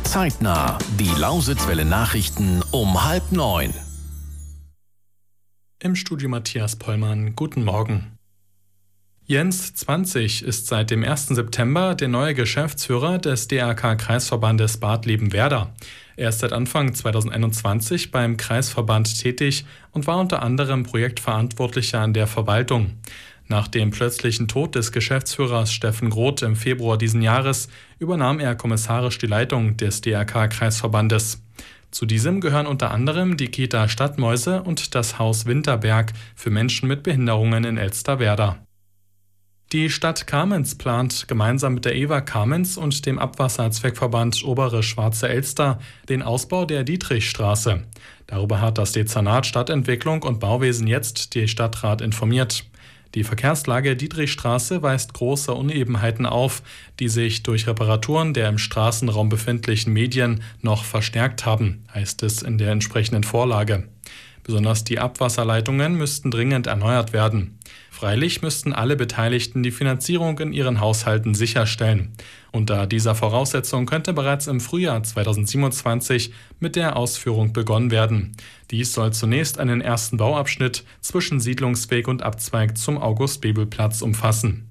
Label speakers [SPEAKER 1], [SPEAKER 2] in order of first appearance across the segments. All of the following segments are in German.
[SPEAKER 1] Zeitnah. Die Lausitzwelle Nachrichten um 8:30.
[SPEAKER 2] Im Studio Matthias Pollmann. Guten Morgen. Jens 20 ist seit dem 1. September der neue Geschäftsführer des DRK-Kreisverbandes Bad Liebenwerda. Er ist seit Anfang 2021 beim Kreisverband tätig und war unter anderem Projektverantwortlicher an der Verwaltung. Nach dem plötzlichen Tod des Geschäftsführers Steffen Groth im Februar diesen Jahres übernahm er kommissarisch die Leitung des DRK-Kreisverbandes. Zu diesem gehören unter anderem die Kita Stadtmäuse und das Haus Winterberg für Menschen mit Behinderungen in Elsterwerda. Die Stadt Kamenz plant gemeinsam mit der EWA Kamenz und dem Abwasserzweckverband Obere Schwarze Elster den Ausbau der Dietrichstraße. Darüber hat das Dezernat Stadtentwicklung und Bauwesen jetzt die Stadtrat informiert. Die Verkehrslage Dietrichstraße weist große Unebenheiten auf, die sich durch Reparaturen der im Straßenraum befindlichen Medien noch verstärkt haben, heißt es in der entsprechenden Vorlage. Besonders die Abwasserleitungen müssten dringend erneuert werden. Freilich müssten alle Beteiligten die Finanzierung in ihren Haushalten sicherstellen. Unter dieser Voraussetzung könnte bereits im Frühjahr 2027 mit der Ausführung begonnen werden. Dies soll zunächst einen ersten Bauabschnitt zwischen Siedlungsweg und Abzweig zum August-Bebel-Platz umfassen.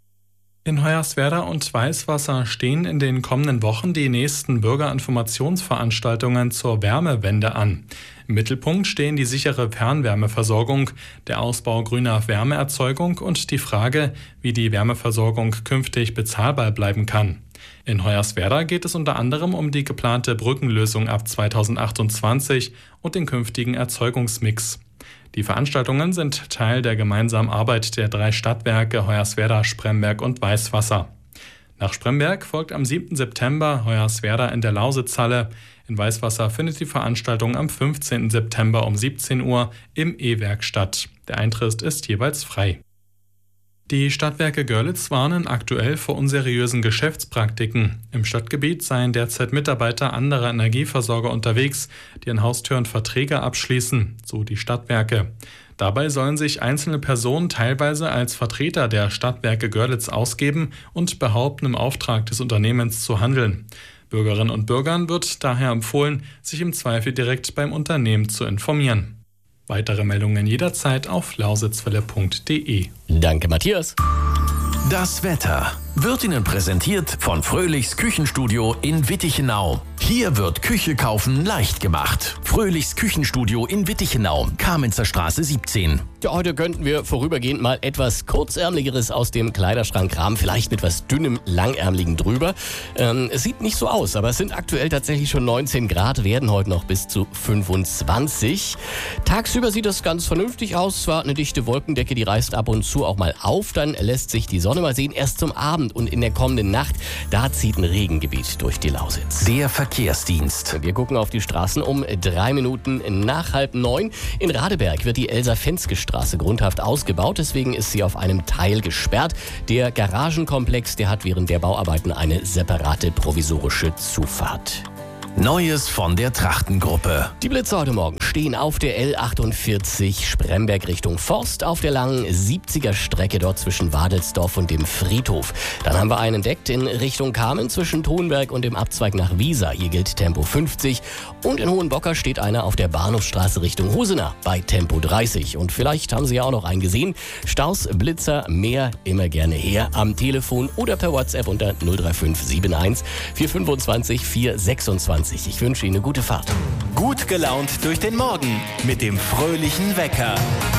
[SPEAKER 2] In Hoyerswerda und Weißwasser stehen in den kommenden Wochen die nächsten Bürgerinformationsveranstaltungen zur Wärmewende an. Im Mittelpunkt stehen die sichere Fernwärmeversorgung, der Ausbau grüner Wärmeerzeugung und die Frage, wie die Wärmeversorgung künftig bezahlbar bleiben kann. In Hoyerswerda geht es unter anderem um die geplante Brückenlösung ab 2028 und den künftigen Erzeugungsmix. Die Veranstaltungen sind Teil der gemeinsamen Arbeit der 3 Stadtwerke Hoyerswerda, Spremberg und Weißwasser. Nach Spremberg folgt am 7. September Hoyerswerda in der Lausitzhalle. In Weißwasser findet die Veranstaltung am 15. September um 17 Uhr im E-Werk statt. Der Eintritt ist jeweils frei. Die Stadtwerke Görlitz warnen aktuell vor unseriösen Geschäftspraktiken. Im Stadtgebiet seien derzeit Mitarbeiter anderer Energieversorger unterwegs, die an Haustüren Verträge abschließen, so die Stadtwerke. Dabei sollen sich einzelne Personen teilweise als Vertreter der Stadtwerke Görlitz ausgeben und behaupten, im Auftrag des Unternehmens zu handeln. Bürgerinnen und Bürgern wird daher empfohlen, sich im Zweifel direkt beim Unternehmen zu informieren. Weitere Meldungen jederzeit auf lausitzwelle.de.
[SPEAKER 3] Danke, Matthias.
[SPEAKER 1] Das Wetter wird Ihnen präsentiert von Fröhlichs Küchenstudio in Wittichenau. Hier wird Küche kaufen leicht gemacht. Fröhlichs Küchenstudio in Wittichenau, Kamenzer Straße 17.
[SPEAKER 3] Ja, heute könnten wir vorübergehend mal etwas Kurzärmeligeres aus dem Kleiderschrank kramen, vielleicht mit was dünnem, langärmeligen drüber. Es sieht nicht so aus, aber es sind aktuell tatsächlich schon 19 Grad, werden heute noch bis zu 25. Tagsüber sieht es ganz vernünftig aus, zwar eine dichte Wolkendecke, die reißt ab und zu auch mal auf, dann lässt sich die Sonne mal sehen, erst zum Abend und in der kommenden Nacht, da zieht ein Regengebiet durch die Lausitz.
[SPEAKER 1] Der Verkehrsdienst.
[SPEAKER 3] Wir gucken auf die Straßen um 3 Minuten nach 8:30. In Radeberg wird die Elsa-Fenske-Straße grundhaft ausgebaut, deswegen ist sie auf einem Teil gesperrt. Der Garagenkomplex, der hat während der Bauarbeiten eine separate provisorische Zufahrt.
[SPEAKER 1] Neues von der Trachtengruppe.
[SPEAKER 3] Die Blitzer heute Morgen stehen auf der L48 Spremberg Richtung Forst auf der langen 70er-Strecke dort zwischen Wadelsdorf und dem Friedhof. Dann haben wir einen entdeckt in Richtung Kamen zwischen Thonberg und dem Abzweig nach Wiesa. Hier gilt Tempo 50. Und in Hohenbocker steht einer auf der Bahnhofsstraße Richtung Husener bei Tempo 30. Und vielleicht haben Sie ja auch noch einen gesehen. Staus, Blitzer, mehr immer gerne her am Telefon oder per WhatsApp unter 03571 425 426. Ich wünsche Ihnen eine gute Fahrt.
[SPEAKER 4] Gut gelaunt durch den Morgen mit dem fröhlichen Wecker.